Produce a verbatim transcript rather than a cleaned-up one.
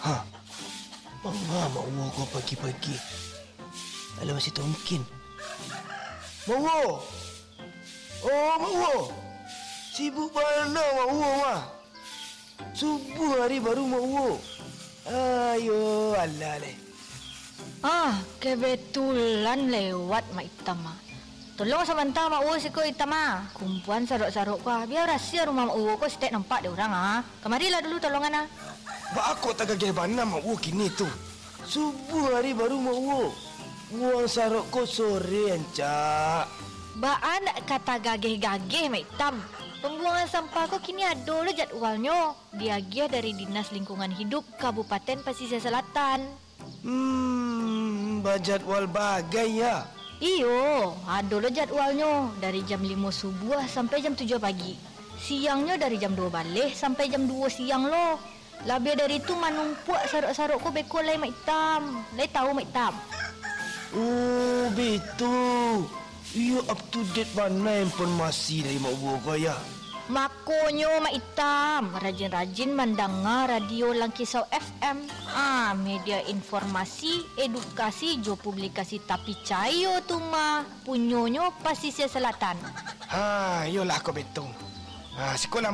Ha. Mama mak Wo kau pagi-pagi. Alah masih tak mungkin. Mak Wo. Oh mak Wo. Sibuk mana mak Wo mah? Subuh hari baru mak Wo. Ayo alah leh. Ah, kebetulan lewat mak Itam mah. Tolong sebentar mak Wo siko Itam mah. Kumpulan saruk-saruk kau. Biar rahsia rumah mak Wo kau setiap nampak dia orang ah. Kemarilah dulu tolongan ah. Bak aku tak gagah mana mak Wo kini tu. Subuh hari baru mak Wo. Buang saruk kau sore ancak. Baan kata gageh-gageh mak Itam. Pembuangan sampah kau kini ada lo jadwalnya. Diagih dari Dinas Lingkungan Hidup Kabupaten Pasisir Selatan. Hmm, berjadwal bagai ya. Iyo, ada lo jadwalnya dari jam lima subuh sampai jam tujuh pagi. Siangnya dari jam dua balik sampai jam dua siang lo. Lebih dari itu menumpuk saruk-saruk kau beko lai mak Itam. Lai tahu mak Itam. Oh, betul. Ia up to date mana informasi dari mak Wo kau ya. Makonyo mak Itam, rajin-rajin mendengar radio Langkisau F M. Ah, media informasi, edukasi, jo publikasi tapi cayo tu mah punyonyo Pasisir Selatan. Ha, yolah kau betul. Ha, sekolah